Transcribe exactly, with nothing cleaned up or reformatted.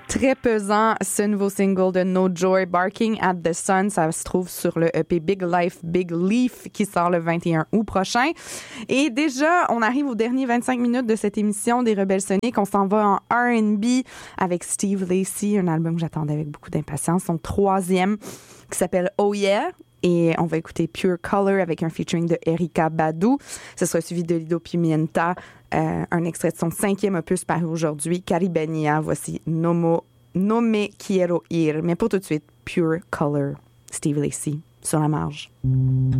Très pesant, ce nouveau single de No Joy, Barking at the Sun. Ça se trouve sur le E P Big Life, Big Leaf qui sort le vingt et un août prochain. Et déjà, on arrive aux derniers vingt-cinq minutes de cette émission des Rebelles Soniques. On s'en va en R and B avec Steve Lacy, un album que j'attendais avec beaucoup d'impatience. Son troisième qui s'appelle Oh Yeah. Et on va écouter Pure Color avec un featuring de Erykah Badu. Ce sera suivi de Lido Pimienta, euh, un extrait de son cinquième opus paru aujourd'hui, Caribenia. Voici Nomo, No Me Quiero Ir. Mais pour tout de suite, Pure Color, Steve Lacy, sur la marge.